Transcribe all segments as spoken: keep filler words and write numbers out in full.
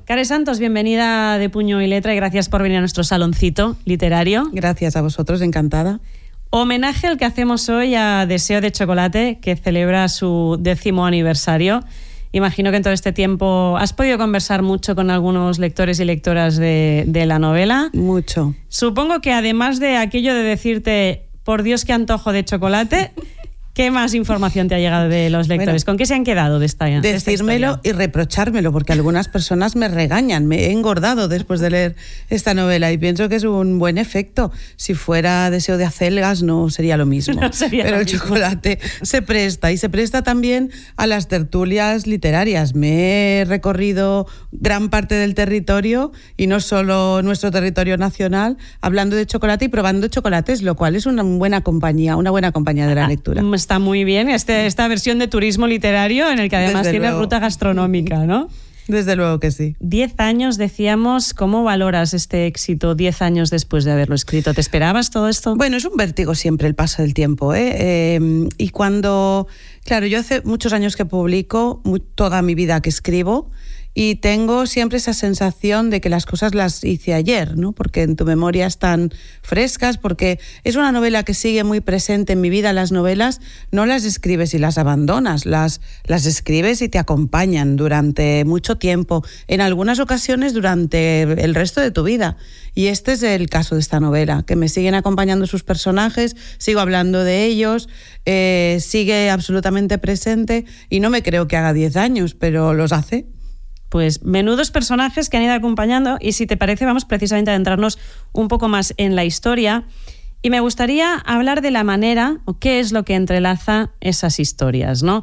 Care Santos, bienvenida de Puño y Letra y gracias por venir a nuestro saloncito literario. Gracias a vosotros, encantada. Homenaje al que hacemos hoy a Deseo de Chocolate, que celebra su décimo aniversario. Imagino que en todo este tiempo has podido conversar mucho con algunos lectores y lectoras de, de la novela. Mucho. Supongo que además de aquello de decirte, por Dios, qué antojo de chocolate, ¿qué más información te ha llegado de los lectores? Bueno, ¿con qué se han quedado de esta de Decírmelo esta y reprochármelo, porque algunas personas me regañan. Me he engordado después de leer esta novela y pienso que es un buen efecto. Si fuera Deseo de acelgas no sería lo mismo. No sería Pero lo el mismo. chocolate se presta y se presta también a las tertulias literarias. Me he recorrido gran parte del territorio y no solo nuestro territorio nacional, hablando de chocolate y probando chocolates, lo cual es una buena compañía, una buena compañía de la lectura. Está muy bien este, esta versión de turismo literario en el que además Desde tiene luego. ruta gastronómica, ¿no? Desde luego que sí. Diez años, decíamos. ¿Cómo valoras este éxito diez años después de haberlo escrito? ¿Te esperabas todo esto? Bueno, es un vértigo siempre el paso del tiempo, ¿eh? Eh, y cuando... Claro, yo hace muchos años que publico, muy, toda mi vida que escribo, y tengo siempre esa sensación de que las cosas las hice ayer, ¿no? Porque en tu memoria están frescas, porque es una novela que sigue muy presente en mi vida. Las novelas no las escribes y las abandonas, las, las escribes y te acompañan durante mucho tiempo, en algunas ocasiones durante el resto de tu vida. Y este es el caso de esta novela, que me siguen acompañando sus personajes, sigo hablando de ellos, eh, sigue absolutamente presente y no me creo que haga diez años, pero los hace. Pues menudos personajes que han ido acompañando y si te parece vamos precisamente a adentrarnos un poco más en la historia y me gustaría hablar de la manera o qué es lo que entrelaza esas historias, ¿no?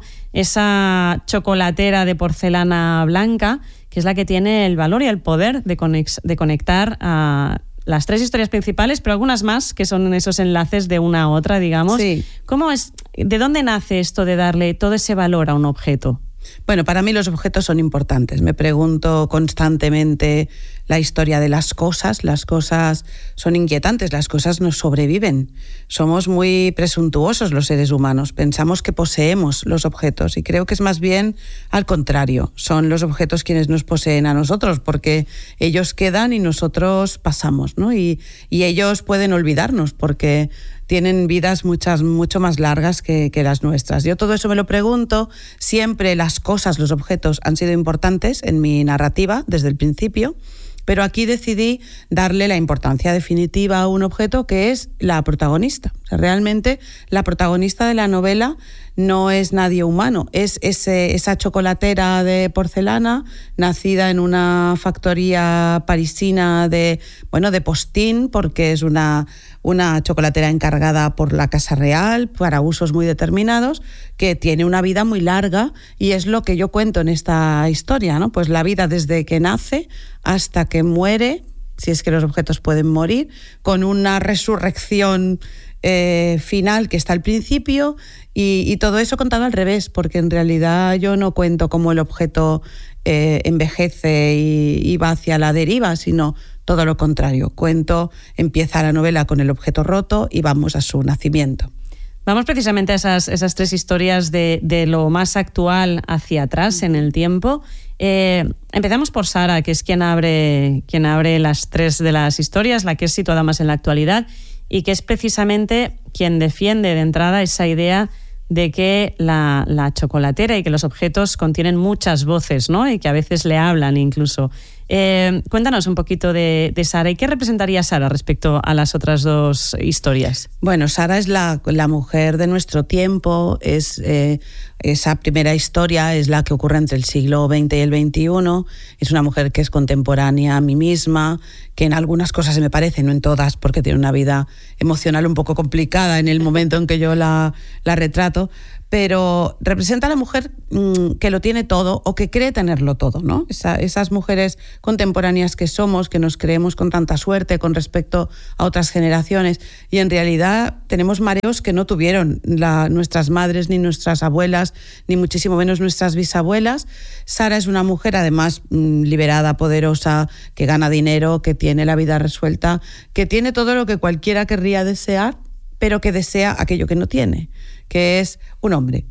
Esa chocolatera de porcelana blanca que es la que tiene el valor y el poder de, conex- de conectar a las tres historias principales, pero algunas más que son esos enlaces de una a otra, digamos. Sí. ¿Cómo es, ¿De dónde nace esto de darle todo ese valor a un objeto? Bueno, para mí los objetos son importantes. Me pregunto constantemente la historia de las cosas. Las cosas son inquietantes, las cosas nos sobreviven. Somos muy presuntuosos los seres humanos. Pensamos que poseemos los objetos y creo que es más bien al contrario. Son los objetos quienes nos poseen a nosotros porque ellos quedan y nosotros pasamos, ¿no? Y, y ellos pueden olvidarnos porque tienen vidas muchas, mucho más largas que, que las nuestras. Yo todo eso me lo pregunto. Siempre las cosas, los objetos han sido importantes en mi narrativa desde el principio, pero aquí decidí darle la importancia definitiva a un objeto que es la protagonista. O sea, realmente la protagonista de la novela no es nadie humano, es ese, esa chocolatera de porcelana nacida en una factoría parisina de, bueno, de postín, porque es una, una chocolatera encargada por la Casa Real para usos muy determinados, que tiene una vida muy larga y es lo que yo cuento en esta historia, ¿no? Pues la vida desde que nace hasta que muere, si es que los objetos pueden morir, con una resurrección eh, final que está al principio y, y todo eso contado al revés, porque en realidad yo no cuento cómo el objeto eh, envejece y, y va hacia la deriva, sino todo lo contrario. Cuento, empieza la novela con el objeto roto y vamos a su nacimiento. Vamos precisamente a esas, esas tres historias de, de lo más actual hacia atrás en el tiempo. Eh, empezamos por Sara, que es quien abre, quien abre las tres de las historias, la que es situada más en la actualidad y que es precisamente quien defiende de entrada esa idea de que la, la chocolatera y que los objetos contienen muchas voces, ¿no? Y que a veces le hablan incluso. Eh, cuéntanos un poquito de, de Sara y qué representaría Sara respecto a las otras dos historias. Bueno, Sara es la, la mujer de nuestro tiempo, es eh, esa primera historia es la que ocurre entre el siglo veinte y el veintiuno, es una mujer que es contemporánea a mí misma, que en algunas cosas se me parece, no en todas, porque tiene una vida emocional un poco complicada en el momento en que yo la, la retrato, pero representa a la mujer mmm, que lo tiene todo o que cree tenerlo todo, ¿no? Esa, esas mujeres contemporáneas que somos, que nos creemos con tanta suerte con respecto a otras generaciones y en realidad tenemos mareos que no tuvieron la, nuestras madres ni nuestras abuelas, ni muchísimo menos nuestras bisabuelas. Sara es una mujer además mmm, liberada, poderosa, que gana dinero, que tiene la vida resuelta, que tiene todo lo que cualquiera querría desear, pero que desea aquello que no tiene, que es un hombre.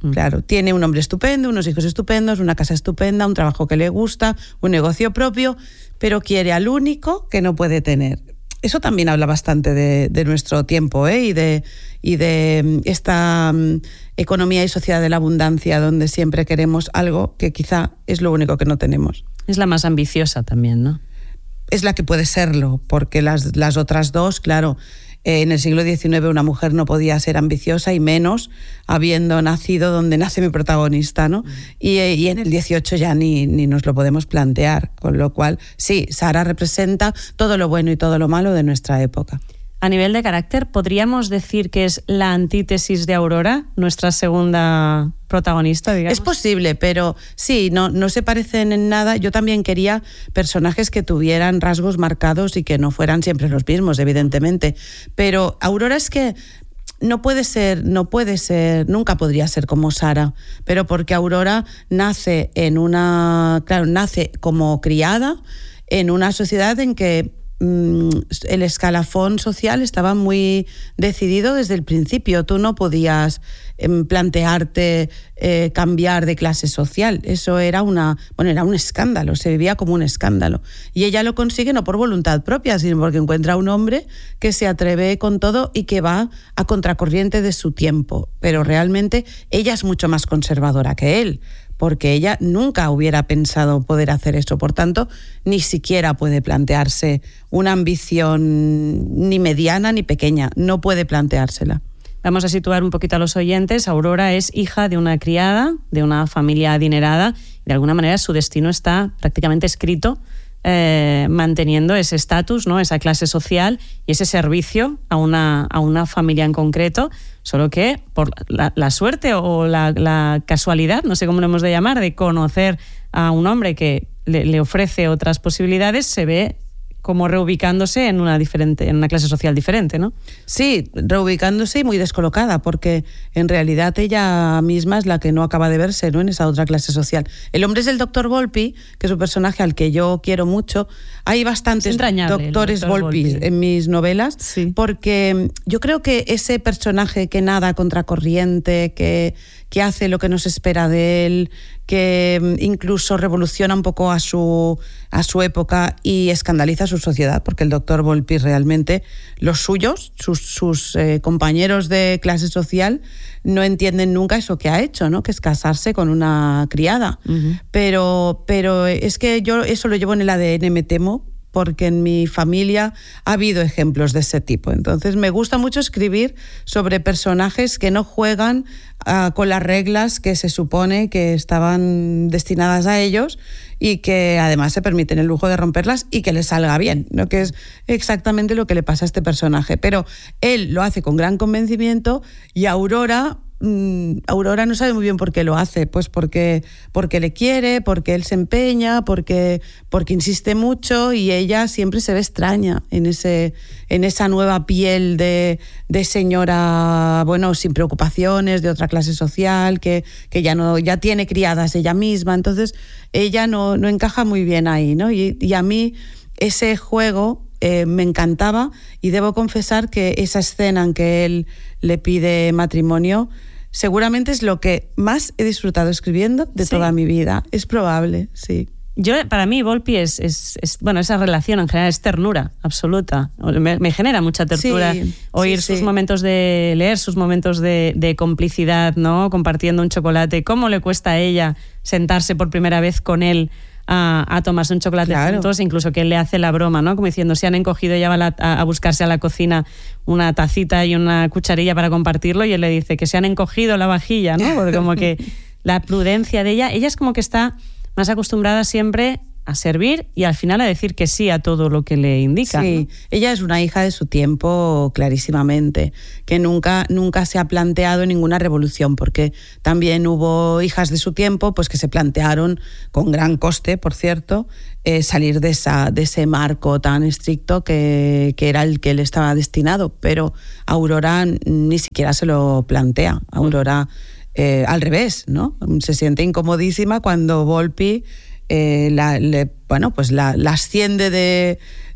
Mm. Claro, tiene un hombre estupendo, unos hijos estupendos, una casa estupenda, un trabajo que le gusta, un negocio propio, pero quiere al único que no puede tener. Eso también habla bastante de, de nuestro tiempo, ¿eh? y, de, y de esta um, economía y sociedad de la abundancia, donde siempre queremos algo que quizá es lo único que no tenemos. Es la más ambiciosa también, ¿no? Es la que puede serlo, porque las, las otras dos, claro, eh, en el siglo diecinueve una mujer no podía ser ambiciosa, y menos habiendo nacido donde nace mi protagonista, ¿no? Mm. Y, y en el dieciocho ya ni, ni nos lo podemos plantear, con lo cual, sí, Sara representa todo lo bueno y todo lo malo de nuestra época. A nivel de carácter, ¿podríamos decir que es la antítesis de Aurora, nuestra segunda protagonista, digamos? Es posible, pero sí, no, no se parecen en nada. Yo también quería personajes que tuvieran rasgos marcados y que no fueran siempre los mismos, evidentemente. Pero Aurora es que no puede ser, no puede ser, nunca podría ser como Sara, pero porque Aurora nace en una, claro, nace como criada en una sociedad en que el escalafón social estaba muy decidido desde el principio. Tú no podías eh, plantearte eh, cambiar de clase social. Eso era una, bueno, era un escándalo, se vivía como un escándalo. Y ella lo consigue no por voluntad propia, sino porque encuentra un hombre que se atreve con todo y que va a contracorriente de su tiempo. Pero realmente ella es mucho más conservadora que él, porque ella nunca hubiera pensado poder hacer eso. Por tanto, ni siquiera puede plantearse una ambición ni mediana ni pequeña. No puede planteársela. Vamos a situar un poquito a los oyentes. Aurora es hija de una criada, de una familia adinerada. De alguna manera su destino está prácticamente escrito, eh, manteniendo ese estatus, ¿no? Esa clase social y ese servicio a una, a una familia en concreto. Solo que por la, la suerte o la, la casualidad, no sé cómo lo hemos de llamar, de conocer a un hombre que le, le ofrece otras posibilidades, se ve como reubicándose en una diferente, en una clase social diferente, ¿no? Sí, reubicándose y muy descolocada, porque en realidad ella misma es la que no acaba de verse, ¿no?, en esa otra clase social. El hombre es el doctor Volpi, que es un personaje al que yo quiero mucho. Hay bastantes doctores doctor Volpi, Volpi en mis novelas, sí, porque yo creo que ese personaje que nada a contracorriente, que, que hace lo que nos espera de él, que incluso revoluciona un poco a su, a su época y escandaliza a su sociedad, porque el doctor Volpi realmente, los suyos, sus, sus eh, compañeros de clase social, no entienden nunca eso que ha hecho, ¿no?, que es casarse con una criada. Uh-huh. Pero, pero es que yo eso lo llevo en el A D N, me temo, porque en mi familia ha habido ejemplos de ese tipo. Entonces me gusta mucho escribir sobre personajes que no juegan uh, con las reglas que se supone que estaban destinadas a ellos y que además se permiten el lujo de romperlas y que les salga bien, ¿no?, que es exactamente lo que le pasa a este personaje. Pero él lo hace con gran convencimiento y Aurora... Aurora no sabe muy bien por qué lo hace, pues porque, porque le quiere, porque él se empeña, porque, porque insiste mucho, y ella siempre se ve extraña en, ese, en esa nueva piel de, de señora, bueno, sin preocupaciones, de otra clase social, que, que ya, no, ya tiene criadas ella misma. Entonces ella no, no encaja muy bien ahí, ¿no? Y, y a mí ese juego Eh, me encantaba, y debo confesar que esa escena en que él le pide matrimonio seguramente es lo que más he disfrutado escribiendo de sí. toda mi vida. Es probable, sí. Yo, para mí, Volpi es, es, es, bueno, esa relación en general es ternura absoluta. Me, me genera mucha ternura sí, oír sí, sus sí. momentos de leer, sus momentos de, de complicidad, ¿no?, compartiendo un chocolate. Cómo le cuesta a ella sentarse por primera vez con él A, a tomarse un chocolate claro. juntos, incluso que él le hace la broma, ¿no?, como diciendo, se han encogido, ella va a, a buscarse a la cocina una tacita y una cucharilla para compartirlo, y él le dice que se han encogido la vajilla, ¿no?, porque como que la prudencia de ella, ella es como que está más acostumbrada siempre a servir y al final a decir que sí a todo lo que le indica. Sí, ¿no? Ella es una hija de su tiempo clarísimamente, que nunca, nunca se ha planteado ninguna revolución, porque también hubo hijas de su tiempo pues que se plantearon, con gran coste, por cierto, eh, salir de, esa, de ese marco tan estricto que, que era el que le estaba destinado, pero Aurora ni siquiera se lo plantea. Aurora, eh, al revés, ¿no?, se siente incomodísima cuando Volpi Eh, la, le, bueno, pues la, la asciende de,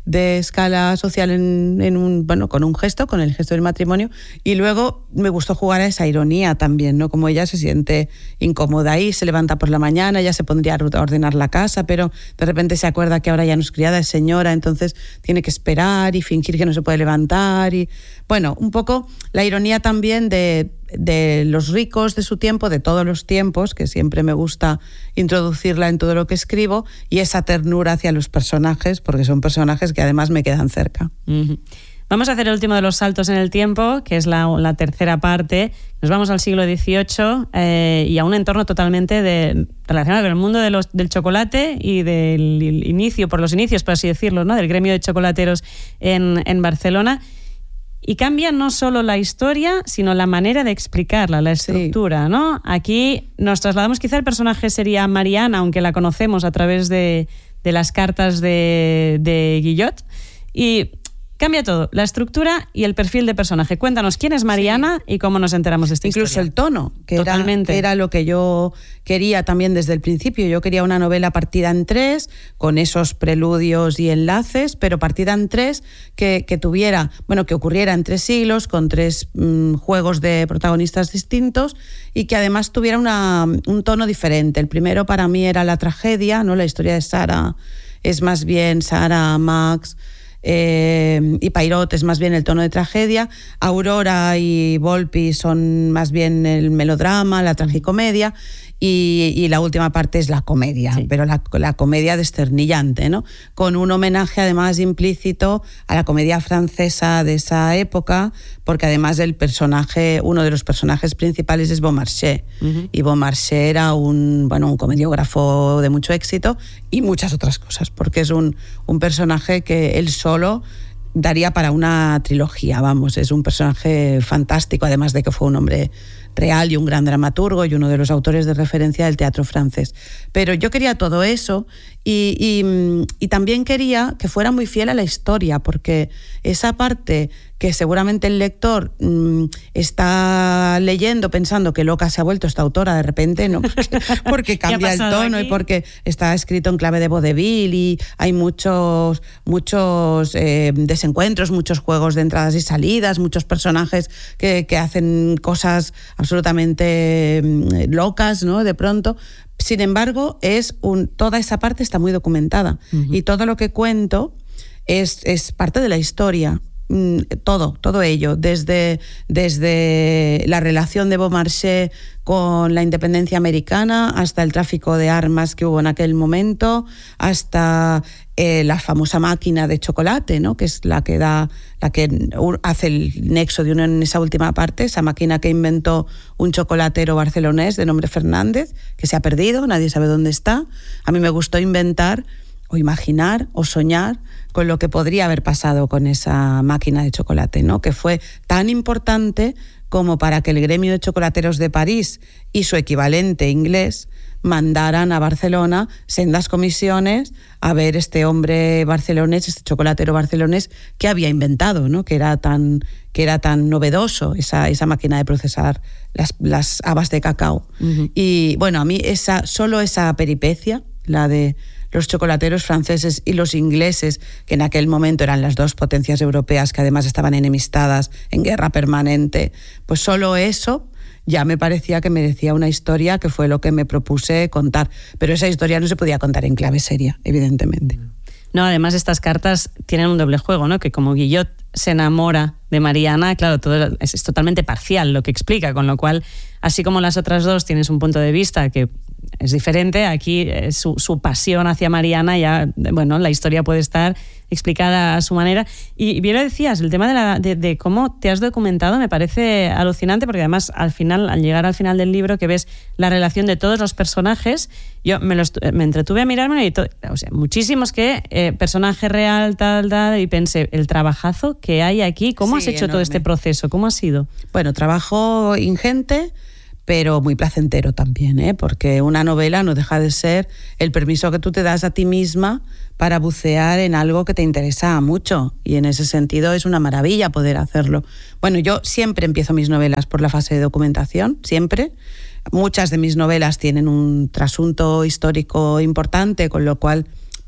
de escala social en, en un, bueno, con un gesto, con el gesto del matrimonio, y luego me gustó jugar a esa ironía también, ¿no? Como ella se siente incómoda ahí, se levanta por la mañana, ya se pondría a ordenar la casa, pero de repente se acuerda que ahora ya no es criada, es señora, entonces tiene que esperar y fingir que no se puede levantar, y bueno, un poco la ironía también de de los ricos de su tiempo, de todos los tiempos, que siempre me gusta introducirla en todo lo que escribo, y esa ternura hacia los personajes, porque son personajes que además me quedan cerca. Uh-huh. Vamos a hacer el último de los saltos en el tiempo, que es la, la tercera parte. Nos vamos al siglo dieciocho eh, y a un entorno totalmente de, relacionado con el mundo de los, del chocolate y del inicio, por los inicios, por así decirlo, ¿no? Del gremio de chocolateros en, en Barcelona. Y cambia no solo la historia, sino la manera de explicarla, la estructura, sí. ¿no? Aquí nos trasladamos, quizá el personaje sería Mariana, aunque la conocemos a través de, de las cartas de, de Guillot. Y cambia todo, la estructura y el perfil de personaje. Cuéntanos quién es Mariana sí. y cómo nos enteramos de esta Incluso historia. Incluso el tono, que era, que era lo que yo quería también desde el principio. Yo quería una novela partida en tres, con esos preludios y enlaces, pero partida en tres que, que tuviera, bueno, que ocurriera en tres siglos, con tres mmm, juegos de protagonistas distintos y que además tuviera una, un tono diferente. El primero para mí era la tragedia, ¿no? La historia de Sara es más bien Sara, Max... Eh, y Poirot es más bien el tono de tragedia, Aurora y Volpi son más bien el melodrama, la tragicomedia, y, y la última parte es la comedia, sí. pero la, la comedia desternillante, ¿no? Con un homenaje además implícito a la comedia francesa de esa época, porque además el personaje, uno de los personajes principales es Beaumarchais, uh-huh. y Beaumarchais era un, bueno, un comediógrafo de mucho éxito y muchas otras cosas, porque es un, un personaje que él solo daría para una trilogía, vamos, es un personaje fantástico, además de que fue un hombre real y un gran dramaturgo y uno de los autores de referencia del teatro francés. Pero yo quería todo eso y, y, y también quería que fuera muy fiel a la historia, porque esa parte que seguramente el lector mmm, está leyendo pensando que loca se ha vuelto esta autora de repente, ¿no? Porque, porque cambia el tono aquí? Y porque está escrito en clave de vodevil y hay muchos, muchos eh, desencuentros, muchos juegos de entradas y salidas, muchos personajes que, que hacen cosas absolutamente locas, ¿no? De pronto. Sin embargo, es un, toda esa parte está muy documentada. Uh-huh. Y todo lo que cuento es, es parte de la historia. Todo, todo ello, desde, desde la relación de Beaumarchais con la independencia americana hasta el tráfico de armas que hubo en aquel momento, hasta eh, la famosa máquina de chocolate, ¿no? Que es la que da, la que hace el nexo de uno en esa última parte, esa máquina que inventó un chocolatero barcelonés de nombre Fernández, que se ha perdido, nadie sabe dónde está. A mí me gustó inventar o imaginar o soñar con lo que podría haber pasado con esa máquina de chocolate, ¿no? Que fue tan importante como para que el gremio de chocolateros de París y su equivalente inglés mandaran a Barcelona sendas comisiones a ver este hombre barcelonés, este chocolatero barcelonés que había inventado, ¿no? Que era tan, que era tan novedoso esa, esa máquina de procesar las, las habas de cacao. Uh-huh. Y bueno, a mí esa, solo esa peripecia, la de los chocolateros franceses y los ingleses, que en aquel momento eran las dos potencias europeas que además estaban enemistadas en guerra permanente, pues solo eso ya me parecía que merecía una historia, que fue lo que me propuse contar. Pero esa historia no se podía contar en clave seria, evidentemente. No, además estas cartas tienen un doble juego, ¿no? Que como Guillot se enamora de Mariana, claro, todo es, es totalmente parcial lo que explica, con lo cual, así como las otras dos tienes un punto de vista que es diferente, aquí eh, su, su pasión hacia Mariana ya, bueno, la historia puede estar explicada a su manera. Y bien lo decías, el tema de, la, de, de cómo te has documentado me parece alucinante, porque además al final, al llegar al final del libro, que ves la relación de todos los personajes, yo me, los, me entretuve a mirarme y to, o sea, muchísimos que eh, personaje real, tal, tal, y pensé, el trabajazo que hay aquí, ¿cómo sí, has hecho enorme. Todo este proceso? ¿Cómo ha sido? Bueno, trabajo ingente, pero muy placentero también, ¿eh? Porque una novela no deja de ser el permiso que tú te das a ti misma para bucear en algo que te interesa mucho, y en ese sentido es una maravilla poder hacerlo. Bueno, yo siempre empiezo mis novelas por la fase de documentación, siempre. Muchas de mis novelas tienen un trasunto histórico importante, con lo cual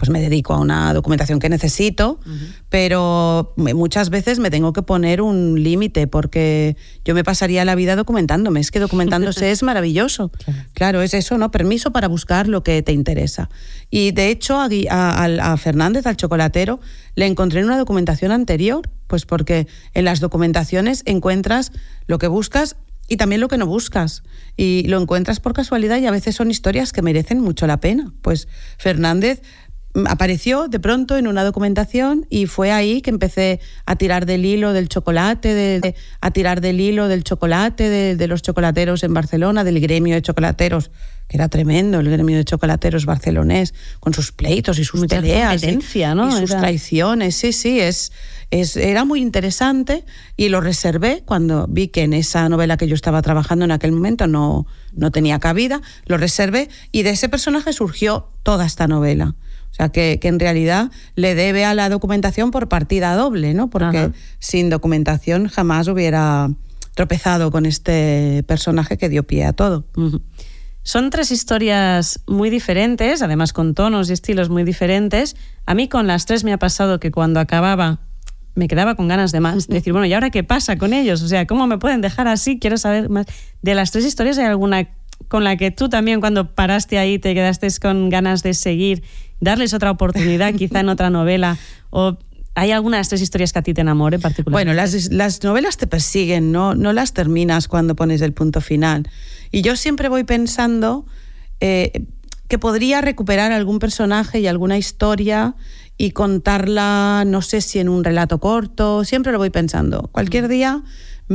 pues me dedico a una documentación que necesito, uh-huh. pero muchas veces me tengo que poner un límite porque yo me pasaría la vida documentándome. Es que documentándose es maravilloso. Claro. claro, es eso, ¿no? Permiso para buscar lo que te interesa. Y de hecho a, a, a Fernández, al chocolatero, le encontré en una documentación anterior, pues porque en las documentaciones encuentras lo que buscas y también lo que no buscas. Y lo encuentras por casualidad y a veces son historias que merecen mucho la pena. Pues Fernández apareció de pronto en una documentación y fue ahí que empecé a tirar del hilo del chocolate, de, de, a tirar del hilo del chocolate, de, de los chocolateros en Barcelona, del gremio de chocolateros, que era tremendo el gremio de chocolateros barcelonés, con sus pleitos y sus Mucha peleas y, ¿no? y sus era... traiciones. Sí, sí, es, es, era muy interesante y lo reservé cuando vi que en esa novela que yo estaba trabajando en aquel momento no, no tenía cabida, lo reservé y de ese personaje surgió toda esta novela. O sea, que, que en realidad le debe a la documentación por partida doble, ¿no? Porque Ajá. sin documentación jamás hubiera tropezado con este personaje que dio pie a todo. Uh-huh. Son tres historias muy diferentes, además con tonos y estilos muy diferentes. A mí con las tres me ha pasado que cuando acababa me quedaba con ganas de más. De decir, bueno, ¿y ahora qué pasa con ellos? O sea, ¿cómo me pueden dejar así? Quiero saber más. De las tres historias, ¿hay alguna con la que tú también cuando paraste ahí te quedaste con ganas de seguir, darles otra oportunidad, quizá en otra novela? ¿O hay alguna de las tres historias que a ti te enamore en particular? Bueno, las, las novelas te persiguen, ¿no? No las terminas cuando pones el punto final. Y yo siempre voy pensando eh, que podría recuperar algún personaje y alguna historia y contarla, no sé si en un relato corto, siempre lo voy pensando. Cualquier día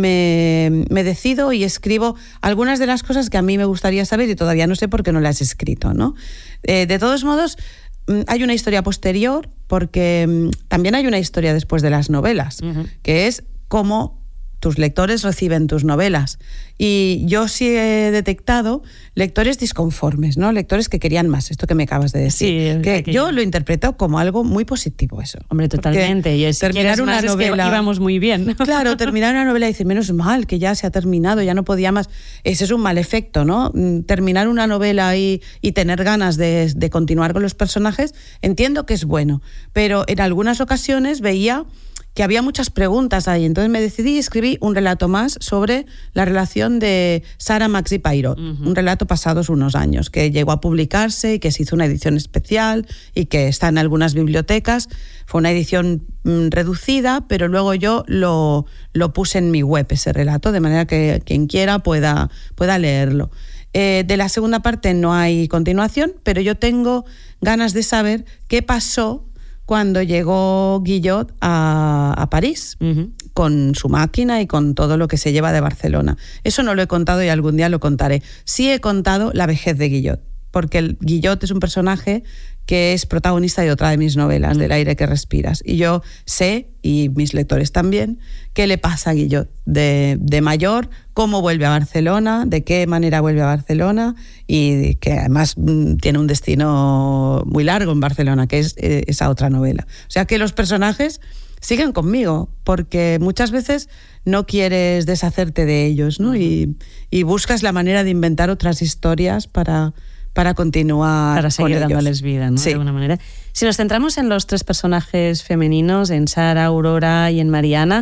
me, me decido y escribo algunas de las cosas que a mí me gustaría saber y todavía no sé por qué no las he escrito, ¿no? Eh, de todos modos, hay una historia posterior porque también hay una historia después de las novelas, uh-huh. que es cómo tus lectores reciben tus novelas. Y yo sí he detectado lectores disconformes, ¿no? Lectores que querían más, esto que me acabas de decir. Sí, que, que yo lo interpreto como algo muy positivo eso. Hombre, totalmente. Y si terminar una novela, es que íbamos muy bien. Claro, terminar una novela y decir, menos mal, que ya se ha terminado, ya no podía más. Ese es un mal efecto, ¿no? Terminar una novela y, y tener ganas de, de continuar con los personajes, entiendo que es bueno. Pero en algunas ocasiones veía que había muchas preguntas ahí. Entonces me decidí y escribí un relato más sobre la relación de Sara, Max y Poirot. Uh-huh. Un relato pasados unos años, que llegó a publicarse y que se hizo una edición especial y que está en algunas bibliotecas. Fue una edición mmm, reducida, pero luego yo lo, lo puse en mi web, ese relato, de manera que quien quiera pueda, pueda leerlo. Eh, de la segunda parte no hay continuación, pero yo tengo ganas de saber qué pasó cuando llegó Guillot a, a París, uh-huh. con su máquina y con todo lo que se lleva de Barcelona. Eso no lo he contado y algún día lo contaré. Sí he contado la vejez de Guillot, porque el Guillot es un personaje que es protagonista de otra de mis novelas, uh-huh. del aire que respiras. Y yo sé, y mis lectores también, qué le pasa a Guillot de, de mayor, cómo vuelve a Barcelona, de qué manera vuelve a Barcelona y que además tiene un destino muy largo en Barcelona, que es eh, esa otra novela. O sea que los personajes siguen conmigo, porque muchas veces no quieres deshacerte de ellos, ¿no? Y, y buscas la manera de inventar otras historias para, para continuar para seguir con dándoles ellos. vida, ¿no? Sí. De alguna manera. Si nos centramos en los tres personajes femeninos, en Sara, Aurora y en Mariana,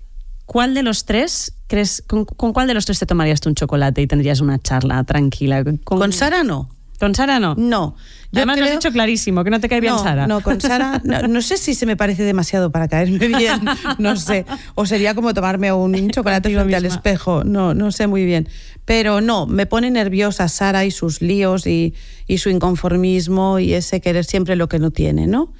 ¿cuál de los tres crees, con, con cuál de los tres te tomarías tú un chocolate y tendrías una charla tranquila? Con, con Sara no. ¿Con Sara no? No. Yo Además creo... lo has dicho clarísimo, que no te cae bien no, Sara. No, con Sara, no, no sé si se me parece demasiado para caerme bien, no sé. O sería como tomarme un chocolate frente al espejo, no, no sé muy bien. Pero no, me pone nerviosa Sara y sus líos y, y su inconformismo y ese querer siempre lo que no tiene, ¿no?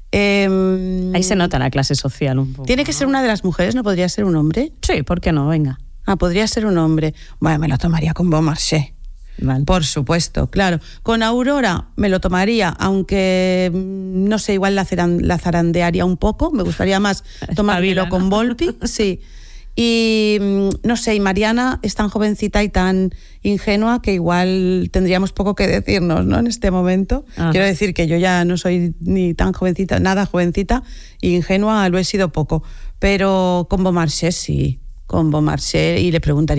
Eh, Ahí se nota la clase social un poco. ¿Tiene que ¿no? ser una de las mujeres? ¿No podría ser un hombre? Sí, ¿por qué no? Venga. Ah, podría ser un hombre. Bueno, me lo tomaría con Beaumarchais. Vale. Por supuesto, claro. Con Aurora me lo tomaría, aunque no sé, igual la, zaran, la zarandearía un poco. Me gustaría más tomármelo ¿no? con Volpi, sí. Y no sé, y Mariana es tan jovencita y tan ingenua que igual tendríamos poco que decirnos, ¿no? En este momento. Ajá. Quiero decir que yo ya no soy ni tan jovencita, nada jovencita, y ingenua lo he sido poco. Pero con Beaumarchais sí, con Beaumarchais, y le preguntaría